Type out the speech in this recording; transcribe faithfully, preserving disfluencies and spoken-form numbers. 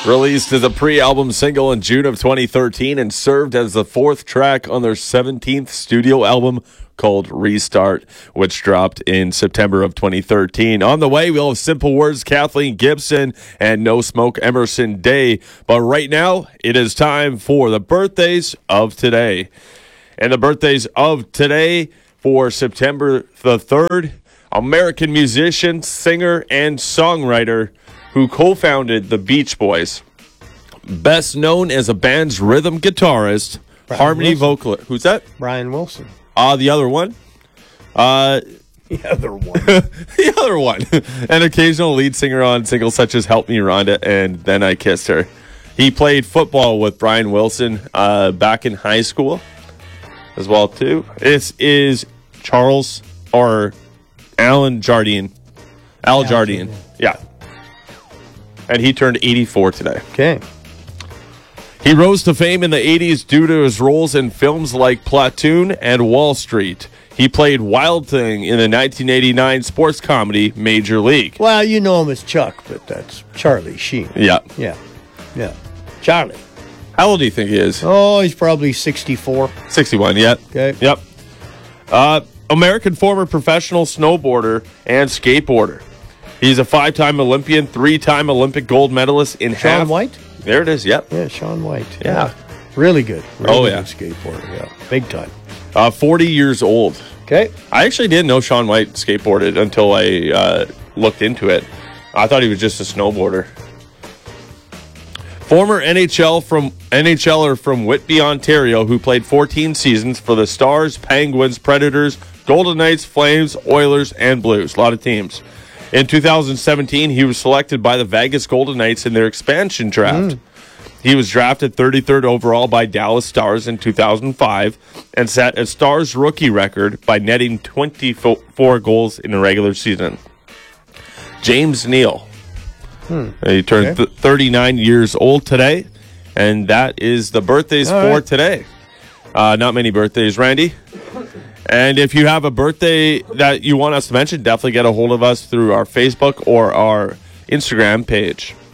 Released as a pre-album single in June of twenty thirteen and served as the fourth track on their seventeenth studio album called Restart, which dropped in September of twenty thirteen. On the way, we'll have Simple Words, Kathleen Gibson, and No Smoke, Emerson Day. But right now, it is time for the birthdays of today. And the birthdays of today for September the third, American musician, singer, and songwriter who co-founded the Beach Boys. Best known as a band's rhythm guitarist, Brian harmony Wilson. vocalist. Who's that? Brian Wilson. Uh, the other one. Uh, The other one. the other one. An occasional lead singer on singles such as Help Me Rhonda and Then I Kissed Her. He played football with Brian Wilson uh, back in high school as well, too. This is Charles or Alan Jardine. Al Al Jardine. Jardine. Yeah. And he turned eighty-four today. Okay. He rose to fame in the eighties due to his roles in films like Platoon and Wall Street. He played Wild Thing in the nineteen eighty-nine sports comedy Major League. Well, you know him as Chuck, but that's Charlie Sheen. Yeah. Yeah. Yeah. Charlie. How old do you think he is? Oh, he's probably sixty-four. sixty-one, yeah. Okay. Yep. Uh, American former professional snowboarder and skateboarder. He's a five-time Olympian, three-time Olympic gold medalist in Shaun half. White? There it is, yep. Yeah, Shaun White. Yeah. Really good. Really Oh, yeah. good skateboarder. Yeah. Big time. Uh, forty years old. Okay. I actually didn't know Shaun White skateboarded until I uh, looked into it. I thought he was just a snowboarder. Former N H L from NHLer from Whitby, Ontario, who played fourteen seasons for the Stars, Penguins, Predators, Golden Knights, Flames, Oilers, and Blues. A lot of teams. In two thousand seventeen, he was selected by the Vegas Golden Knights in their expansion draft. Mm. He was drafted thirty-third overall by Dallas Stars in two thousand five and set a Stars rookie record by netting twenty-four goals in a regular season. James Neal. Hmm. He turned Okay. th- thirty-nine years old today, and that is the birthdays All for right. today. Uh, not many birthdays, Randy. And if you have a birthday that you want us to mention, definitely get a hold of us through our Facebook or our Instagram page.